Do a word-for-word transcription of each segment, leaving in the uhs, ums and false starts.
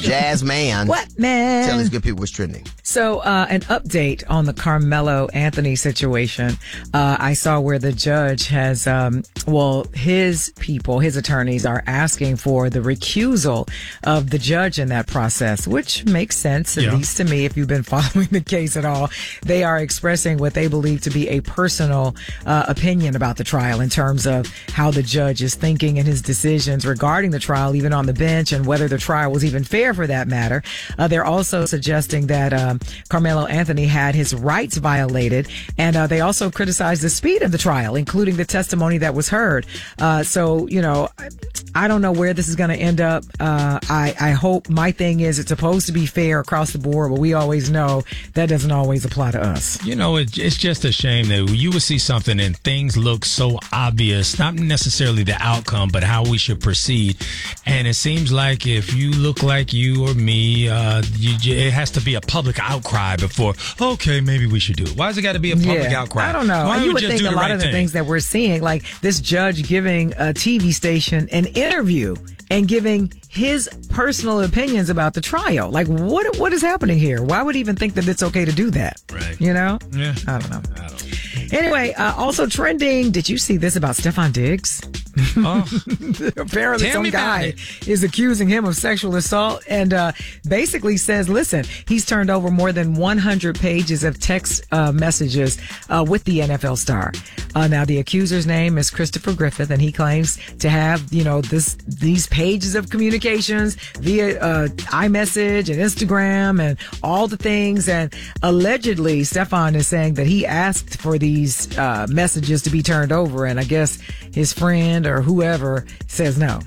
Jazz Man. What, man? Tell these good people what's trending. So, uh, an update on the Carmelo Anthony situation. Uh, I saw where the judge has, um, well, his people, his attorneys are asking for the recusal of the judge in that process, which makes sense, at yeah. least to me, if you've been following the case at all. They are expressing what they believe to be a personal uh, opinion about the trial in terms of how the judge is thinking and his decisions regarding the trial, even on the bench, and whether the trial was even fair for that matter. Uh, they're also suggesting that um, Carmelo Anthony had his rights violated, and uh, they also criticized the speed of the trial, including the testimony that was heard. Uh, so, you know, I don't know where this is going to end up. Uh, I, I hope, my thing is it's supposed to be fair across the board, but we always know that doesn't always apply to us. You know, it, it's just a shame that you would see something and things look so obvious, not necessarily the outcome, but how we should proceed. And it seems like if you look like you or me, uh, you, it has to be a public outcry before, okay, maybe we should do it. Why has it got to be a public yeah, outcry? I don't know. Why you would just think do a the lot right of the thing? things that we're seeing, like this judge giving a T V station an interview and giving his personal opinions about the trial. Like, what what is happening here? Why would he even think that it's okay to do that? Right. You know? Yeah. I don't know. I don't know. Anyway, uh, also trending, did you see this about Stephon Diggs? Oh. Apparently Tell some me about guy it. is accusing him of sexual assault and uh, basically says, listen, he's turned over more than one hundred pages of text uh, messages uh, with the N F L star. Uh, now, the accuser's name is Christopher Griffith, and he claims to have, you know, this these pages of communications via uh, iMessage and Instagram and all the things. And allegedly, Stephon is saying that he asked for these uh, messages to be turned over, and I guess his friend or whoever says no.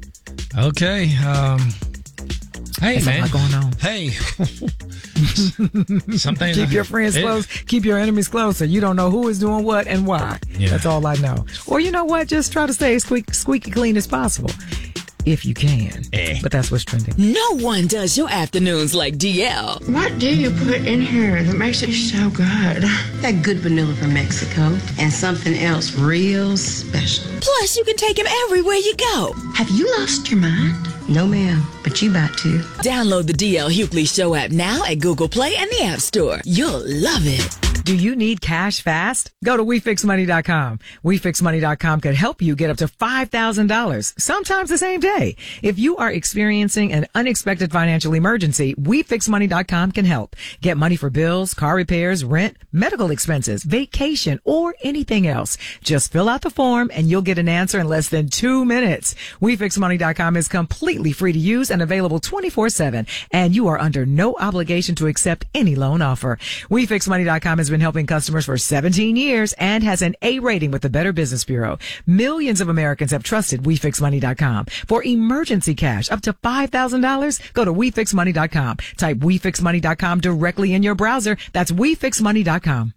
Okay. Um, hey, There's man. a lot going on. Hey. Something. Keep your friends it, close. Keep your enemies closer. You don't know who is doing what and why. Yeah. That's all I know. Or you know what? Just try to stay as squeak, squeaky clean as possible. If you can. Eh. But that's what's trending. No one does your afternoons like D L. What do you put in here that makes it so good? That good vanilla from Mexico and something else real special. Plus, you can take him everywhere you go. Have you lost your mind? No, ma'am, but you about to. Download the D L Hughley Show app now at Google Play and the App Store. You'll love it. Do you need cash fast? Go to we fix money dot com. we fix money dot com could help you get up to five thousand dollars, sometimes the same day. If you are experiencing an unexpected financial emergency, we fix money dot com can help. Get money for bills, car repairs, rent, medical expenses, vacation, or anything else. Just fill out the form and you'll get an answer in less than two minutes. we fix money dot com is completely free to use and available twenty-four seven, and you are under no obligation to accept any loan offer. we fix money dot com is been helping customers for seventeen years and has an A rating with the Better Business Bureau. Millions of Americans have trusted we fix money dot com. For emergency cash up to five thousand dollars, go to we fix money dot com. Type we fix money dot com directly in your browser. That's we fix money dot com.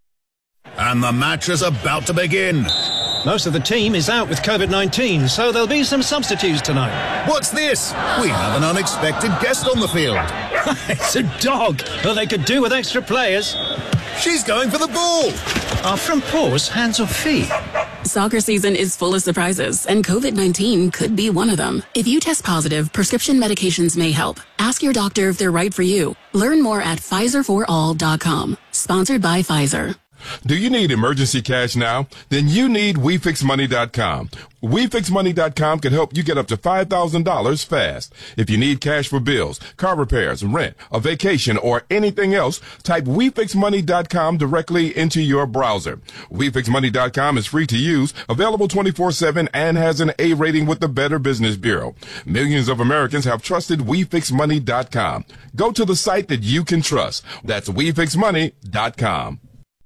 And the match is about to begin. Most of the team is out with COVID nineteen, so there'll be some substitutes tonight. What's this? We have an unexpected guest on the field. It's a dog, but they could do with extra players. She's going for the ball. Are front paws hands or feet? Soccer season is full of surprises, and COVID nineteen could be one of them. If you test positive, prescription medications may help. Ask your doctor if they're right for you. Learn more at Pfizer for all dot com. Sponsored by Pfizer. Do you need emergency cash now? Then you need we fix money dot com. we fix money dot com can help you get up to five thousand dollars fast. If you need cash for bills, car repairs, rent, a vacation, or anything else, type we fix money dot com directly into your browser. we fix money dot com is free to use, available twenty-four seven, and has an A rating with the Better Business Bureau. Millions of Americans have trusted we fix money dot com. Go to the site that you can trust. That's we fix money dot com.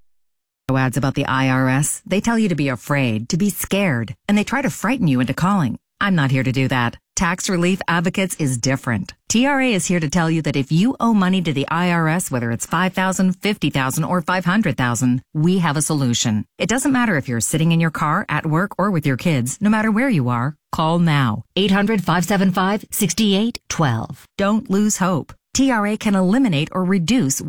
Ads about the I R S. They tell you to be afraid, to be scared, and they try to frighten you into calling. I'm not here to do that. Tax Relief Advocates is different. T R A is here to tell you that if you owe money to the I R S, whether it's five thousand dollars, fifty thousand dollars, or five hundred thousand dollars, we have a solution. It doesn't matter if you're sitting in your car, at work, or with your kids. No matter where you are, call now. eight hundred, five seven five, six eight one two. Don't lose hope. T R A can eliminate or reduce